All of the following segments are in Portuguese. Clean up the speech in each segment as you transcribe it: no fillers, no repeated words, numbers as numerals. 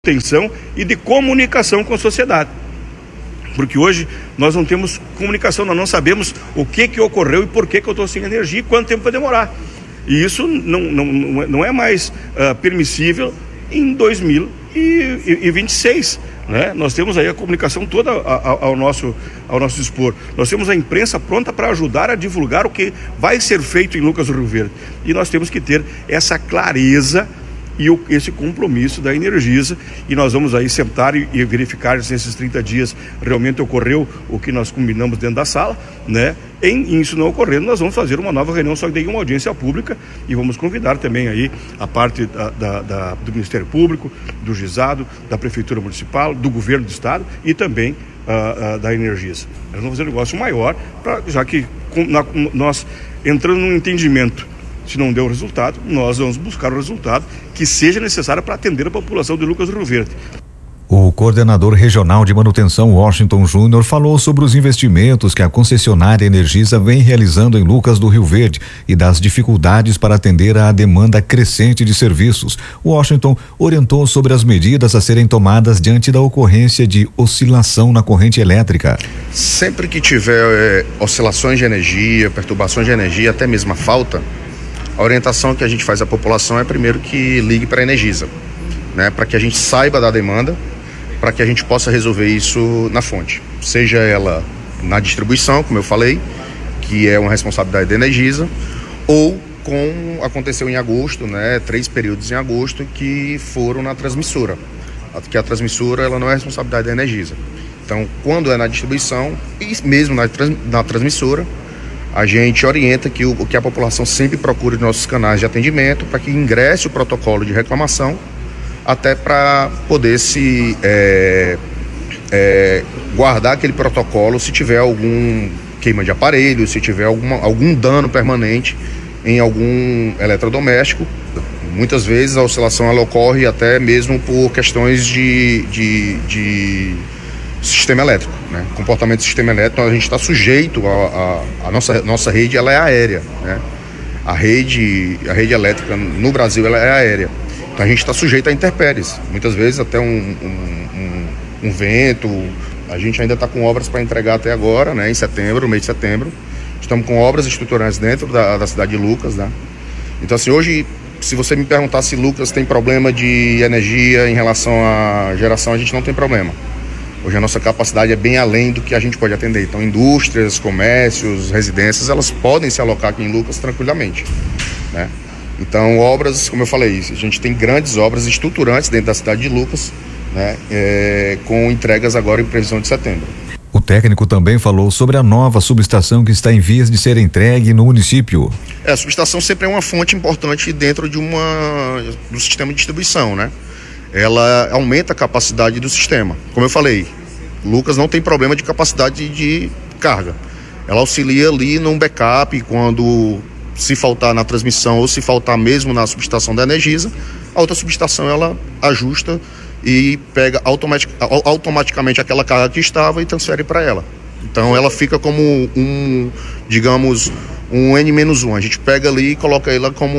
atenção e de comunicação com a sociedade. Porque hoje nós não temos comunicação, nós não sabemos o que ocorreu e por que eu estou sem energia e quanto tempo vai demorar. E isso não é mais permissível em 2026. Né? Nós temos aí a comunicação toda ao nosso dispor. Nós temos a imprensa pronta para ajudar a divulgar o que vai ser feito em Lucas do Rio Verde. E nós temos que ter essa clareza e esse compromisso da Energisa, e nós vamos aí sentar e verificar se nesses 30 dias realmente ocorreu o que nós combinamos dentro da sala, né? Em isso não ocorrendo, nós vamos fazer uma nova reunião, só que daí uma audiência pública, e vamos convidar também aí a parte do Ministério Público, do Juizado, da Prefeitura Municipal, do Governo do Estado e também da Energisa. Nós vamos fazer um negócio maior, já que nós entrando num entendimento. Se não deu o resultado, nós vamos buscar o resultado que seja necessário para atender a população de Lucas do Rio Verde. O coordenador regional de manutenção, Washington Júnior, falou sobre os investimentos que a concessionária Energisa vem realizando em Lucas do Rio Verde e das dificuldades para atender à demanda crescente de serviços. Washington orientou sobre as medidas a serem tomadas diante da ocorrência de oscilação na corrente elétrica. Sempre que tiver oscilações de energia, perturbações de energia, até mesmo a falta, a orientação que a gente faz à população é primeiro que ligue para a Energisa, né, para que a gente saiba da demanda, para que a gente possa resolver isso na fonte, seja ela na distribuição, como eu falei, que é uma responsabilidade da Energisa, ou como aconteceu em agosto, né, 3 períodos em agosto que foram na transmissora, porque a transmissora ela não é responsabilidade da Energisa. Então, quando é na distribuição e mesmo na transmissora, a gente orienta que a população sempre procure nossos canais de atendimento para que ingresse o protocolo de reclamação, até para poder se guardar aquele protocolo se tiver algum queima de aparelho, se tiver algum dano permanente em algum eletrodoméstico. Muitas vezes a oscilação ela ocorre até mesmo por questões de sistema elétrico, né? Comportamento do sistema elétrico, a gente está sujeito a nossa rede, ela é aérea, né? A rede elétrica no Brasil ela é aérea, então a gente está sujeito a intempéries, muitas vezes até um vento. A gente ainda está com obras para entregar até agora, né? Em setembro, mês de setembro, estamos com obras estruturantes dentro da cidade de Lucas, né? Então assim, hoje, se você me perguntar se Lucas tem problema de energia em relação à geração, a gente não tem problema. Hoje a nossa capacidade é bem além do que a gente pode atender. Então, indústrias, comércios, residências, elas podem se alocar aqui em Lucas tranquilamente, né? Então, obras, como eu falei, a gente tem grandes obras estruturantes dentro da cidade de Lucas, né? Com entregas agora em previsão de setembro. O técnico também falou sobre a nova subestação que está em vias de ser entregue no município. A subestação sempre é uma fonte importante dentro do sistema de distribuição, né? Ela aumenta a capacidade do sistema. Como eu falei, Lucas não tem problema de capacidade de carga. Ela auxilia ali num backup quando se faltar na transmissão ou se faltar mesmo na subestação da Energisa, a outra subestação ela ajusta e pega automaticamente aquela carga que estava e transfere para ela. Então ela fica como digamos, um N-1. A gente pega ali e coloca ela como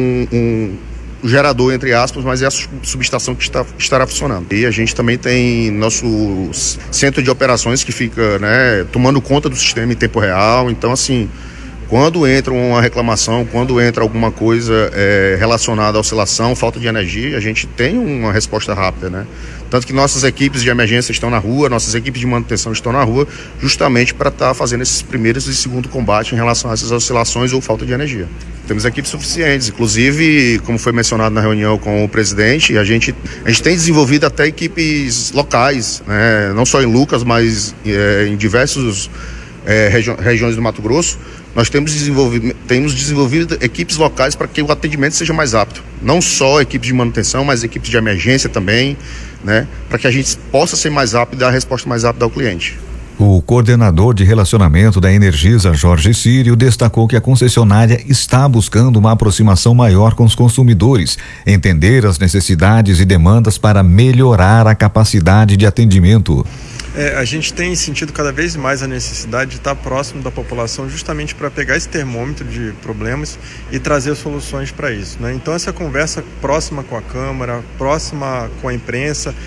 um gerador, entre aspas, mas é a subestação que estará funcionando. E a gente também tem nosso centro de operações que fica, né, tomando conta do sistema em tempo real. Então, assim, quando entra uma reclamação, quando entra alguma coisa relacionada à oscilação, falta de energia, a gente tem uma resposta rápida, né? Tanto que nossas equipes de emergência estão na rua, nossas equipes de manutenção estão na rua, justamente para estar fazendo esses primeiros e segundo combate em relação a essas oscilações ou falta de energia. Temos equipes suficientes, inclusive, como foi mencionado na reunião com o presidente, a gente tem desenvolvido até equipes locais, né? Não só em Lucas, mas em diversas regiões do Mato Grosso. Nós temos desenvolvido equipes locais para que o atendimento seja mais rápido. Não só equipes de manutenção, mas equipes de emergência também, né? Para que a gente possa ser mais rápido e dar a resposta mais rápida ao cliente. O coordenador de relacionamento da Energisa, Jorge Sírio, destacou que a concessionária está buscando uma aproximação maior com os consumidores, entender as necessidades e demandas para melhorar a capacidade de atendimento. A gente tem sentido cada vez mais a necessidade de estar próximo da população justamente para pegar esse termômetro de problemas e trazer soluções para isso, né? Então essa conversa próxima com a Câmara, próxima com a imprensa,